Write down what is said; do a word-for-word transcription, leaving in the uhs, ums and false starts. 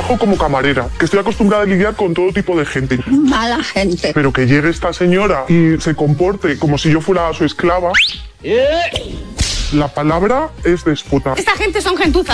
trabajo como camarera, que estoy acostumbrada a lidiar con todo tipo de gente. Mala gente. Pero que llegue esta señora y se comporte como si yo fuera su esclava... La palabra es déspota. Esta gente son gentuza.